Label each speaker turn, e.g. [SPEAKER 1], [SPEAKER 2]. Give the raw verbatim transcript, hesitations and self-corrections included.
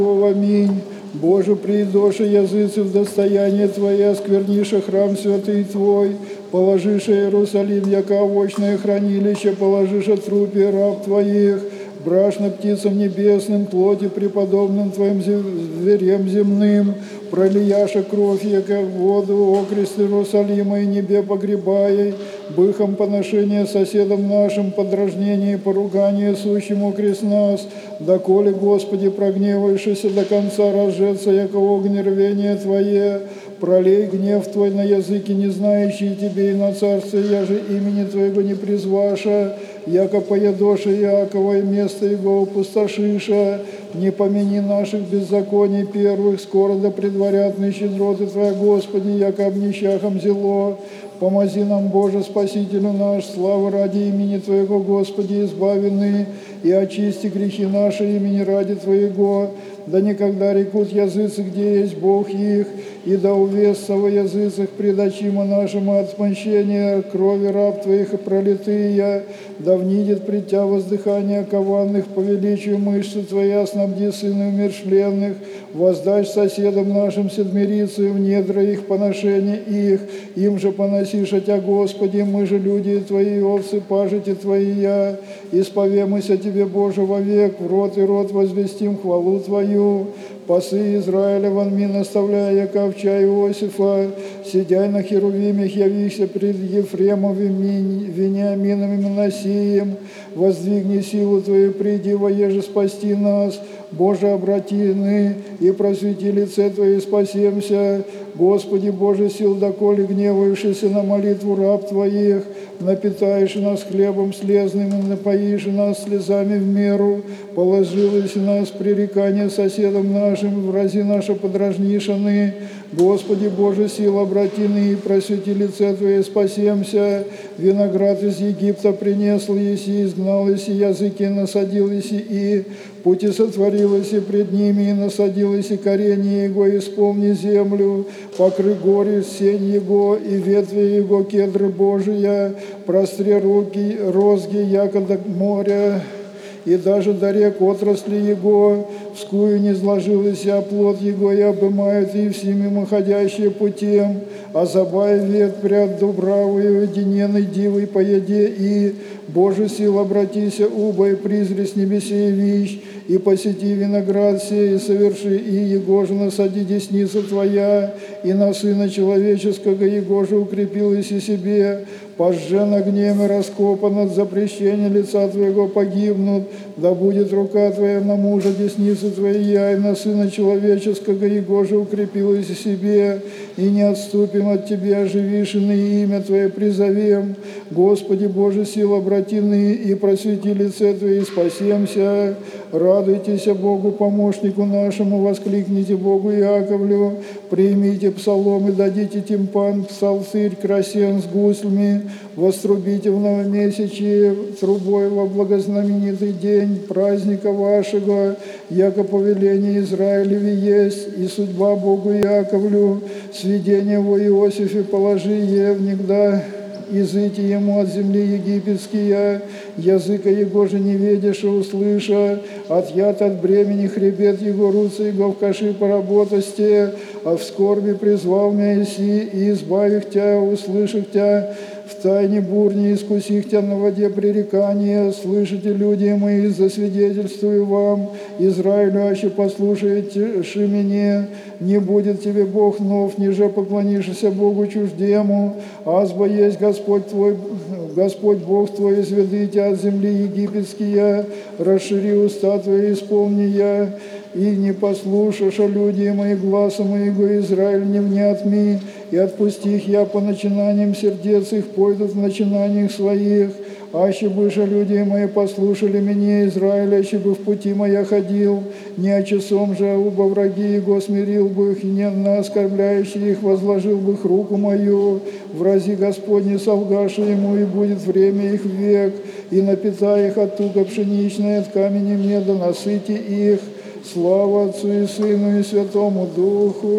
[SPEAKER 1] Аминь. Боже, придоши языцы в достояние Твое, оскверниша храм святый Твой, положиша Иерусалим, яко овощное хранилище, положиша трупе раб Твоих, брашно птицам небесным, плоти преподобным Твоим зверем земным, пролияша кровь, яко воду, окрест Иерусалима и небе погребай, быхом поношения соседам нашим, подражнение и поругание сущему крест нас, доколе, Господи, прогневаешься до конца разжеться, яко огонь рвения Твое, пролей гнев Твой на языки, не знающие Тебе, и на царство, я же имени Твоего не призваша, яко поедоша Иакова и место его опустошиша, не помяни наших беззаконий первых, скоро да предварят мы щедроты Твоя, Господи, яко обнищахом зело. Помози нам, Боже, Спасителю наш, славы ради имени Твоего, Господи, избавенный, и очисти грехи наши имени ради Твоего, да никогда рекут языцы, где есть Бог их, и да увестся во языцах пред очима нашим отмщения крови раб Твоих и пролитые, да внидит пред Тя воздыхание кованных, по величию мышцы Твоя снабди сыны умершленных, воздашь соседам нашим седмирицию в недра их поношения их, им же поносишь Тя, Господи, мы же люди Твои, овцы, пажити Твои я, исповемся Тебе, Боже, вовек, в рот и рот возвестим хвалу Твою. Пасы Израиля вонми наставляя, яко овча Иосифа, сидяй на херувимях, явися пред Ефремовым, Вениамином и Манасием, воздвигни силу Твою, приди, воеже спасти нас, Боже, обратины и просвети лице Твое, и спасемся. Господи, Боже сил, доколе гневаешься на молитву раб Твоих, напитаешь нас хлебом слезным и напоишь нас слезами в меру, положилось нас пререкание соседам нашим, врази наши подражнишаны. Господи, Боже сил, обратины и просвети лице Твое, спасемся. Виноград из Египта принесл еси, изгнал еси, языки насадил еси, и пути сотворил еси пред ними, и насадил еси коренье Его, исполни землю, покры горе сень Его, и ветви Его кедры Божия, простре руки розги, яко до моря, и даже до рек отрасли Его, вскую не сложилась оплот Его, и обымают и всеми мимоходящие путем, а забай вет пряд дубраву и уединенной дивой по еде, и, Боже сил, обратися уба и призри с небесей вищ, и посети виноград сей, и соверши, и его же насади десница Твоя, и на Сына Человеческого его же укрепилась и себе, пожже на гнеме раскопан от запрещения лица Твоего погибнут, да будет рука Твоя на мужа десницы Твоя, и на Сына Человеческого его же укрепилась и себе, и не отступим от Тебя, оживишь иное имя Твое призовем. Господи, Боже сил, обратины и просвети лице Твое, и спасемся. Радуйтесь Богу, помощнику нашему, воскликните Богу Иаковлю, примите псалом и дадите тимпан, псалтырь красен с гуслями, вострубите в новомесячие трубой во благознаменитый день праздника вашего, яко повеление Израилеве есть, и судьба Богу Иаковлю, сведение во Иосифе положи евнегда, изыти ему от земли египетские, языка его же не ведешь и услыша, отъят от бремени хребет его, руцы его в каши поработости, а в скорби призвал меня иси, и избавих тя, услыших тя, в тайне бурни искусих тя на воде пререкания, слышите, люди мои, засвидетельствую вам, Израилю, аще послушаете ши мне, не будет тебе Бог нов, ниже поклонишься Богу чуждему, азбо есть Господь твой, Господь Бог твой, изведи тебя от земли египетские, расшири уста твои, исполни я, и не послушаешь, а люди мои гласа моего, Израиль, не внят ми, и отпусти их я по начинаниям сердец их, пойдут в начинаниях своих, аще бы же люди мои послушали меня, Израиль, аще бы в пути моя ходил, не о часом же, убо враги его смирил бы их, и не на оскорбляющих их возложил бы их руку мою, врази Господни солгаша ему, и будет время их век, и напитай их от туга пшеничной, от камени меда насыти их, слава Отцу и Сыну и Святому Духу.